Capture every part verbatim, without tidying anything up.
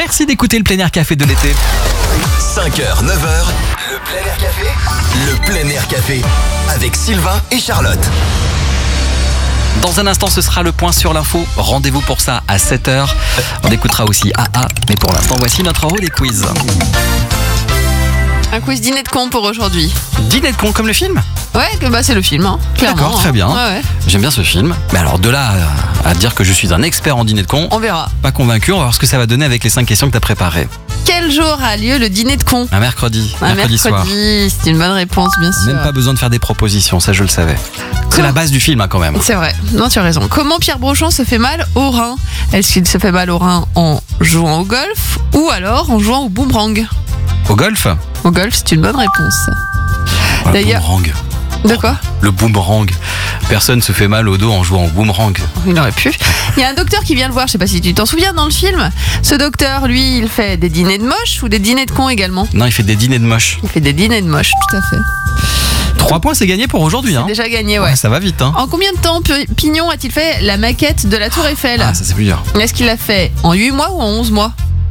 Merci d'écouter le plein air café de l'été. cinq heures, neuf heures, le plein air café. Le plein air café avec Sylvain et Charlotte. Dans un instant, ce sera le point sur l'info. Rendez-vous pour ça à sept heures. On écoutera aussi A A. Mais pour l'instant, voici notre euro des quiz. Un quiz dîner de con pour aujourd'hui. Dîner de con comme le film ? Ouais, que bah c'est le film, hein, clairement. D'accord, très bien. Ouais, ouais. J'aime bien ce film. Mais alors de là à, à dire que je suis un expert en dîner de con, On verra. pas convaincu. On va voir ce que ça va donner avec les cinq questions que tu as préparées. Quel jour a lieu le dîner de con ? Un mercredi. Un mercredi soir. mercredi, c'est une bonne réponse, bien sûr. Même pas besoin de faire des propositions, ça je le savais. C'est Comment- la base du film hein, quand même. C'est vrai, non tu as raison. Comment Pierre Brochon se fait mal au rein ? Est-ce qu'il se fait mal au rein en jouant au golf ou alors en jouant au boomerang ? Au golf ? Au golf, c'est une bonne réponse. Le D'ailleurs- boomerang. De quoi ? Le boomerang. Personne se fait mal au dos en jouant au boomerang. Il aurait pu. Il y a un docteur qui vient le voir, je sais pas si tu t'en souviens dans le film. Ce docteur, lui, il fait des dîners de moches ou des dîners de cons également ? Non, il fait des dîners de moches. Il fait des dîners de moches, tout à fait. Trois points, c'est gagné pour aujourd'hui. Hein. Déjà gagné, ouais. Ouais, ça va vite. Hein. En combien de temps P- Pignon a-t-il fait la maquette de la Tour Eiffel ? Ah, ça c'est plus dur. Est-ce qu'il l'a fait en huit mois ou en onze mois ?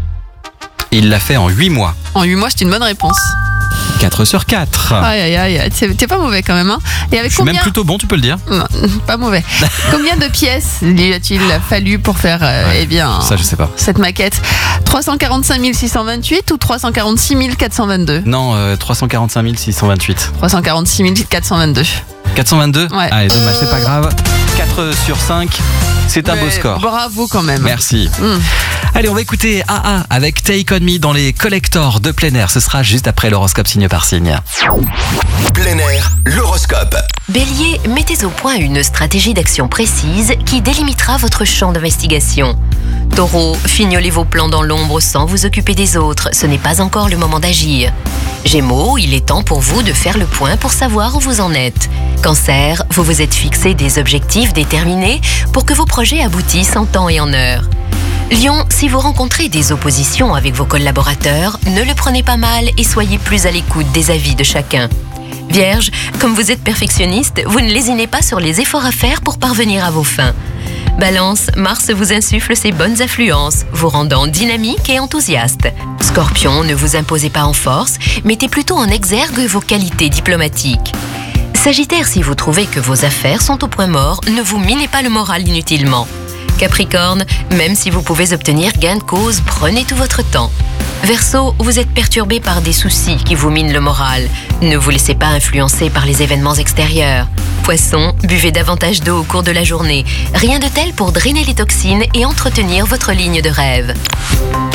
Il l'a fait en huit mois. En huit mois, c'est une bonne réponse. quatre sur quatre. Aïe, aïe, aïe, t'es t'es pas mauvais quand même. Hein. Et avec Je suis combien... même plutôt bon, tu peux le dire. Non, pas mauvais. Combien de pièces lui a-t-il fallu pour faire euh, Ouais, eh bien, Ça, je sais pas. cette maquette ? trois cent quarante-cinq mille six cent vingt-huit ou trois cent quarante-six mille quatre cent vingt-deux ? Non, euh, trois cent quarante-cinq mille six cent vingt-huit. trois cent quarante-six mille quatre cent vingt-deux. quatre cent vingt-deux. Ouais. Allez, dommage, c'est pas grave. quatre sur cinq, c'est un beau Mais score. Bravo quand même. Merci. Mm. Allez, on va écouter A A avec Take On Me dans les collectors de plein air. Ce sera juste après l'horoscope signe par signe. Plein air, l'horoscope. Bélier, mettez au point une stratégie d'action précise qui délimitera votre champ d'investigation. Taureau, fignolez vos plans dans l'ombre sans vous occuper des autres, ce n'est pas encore le moment d'agir. Gémeaux, il est temps pour vous de faire le point pour savoir où vous en êtes. Cancer, vous vous êtes fixé des objectifs déterminés pour que vos projets aboutissent en temps et en heure. Lion, si vous rencontrez des oppositions avec vos collaborateurs, ne le prenez pas mal et soyez plus à l'écoute des avis de chacun. Vierge, comme vous êtes perfectionniste, vous ne lésinez pas sur les efforts à faire pour parvenir à vos fins. Balance, Mars vous insuffle ses bonnes influences, vous rendant dynamique et enthousiaste. Scorpion, ne vous imposez pas en force, mettez plutôt en exergue vos qualités diplomatiques. Sagittaire, si vous trouvez que vos affaires sont au point mort, ne vous minez pas le moral inutilement. Capricorne, même si vous pouvez obtenir gain de cause, prenez tout votre temps. Verseau, vous êtes perturbé par des soucis qui vous minent le moral. Ne vous laissez pas influencer par les événements extérieurs. Poisson, buvez davantage d'eau au cours de la journée. Rien de tel pour drainer les toxines et entretenir votre ligne de rêve.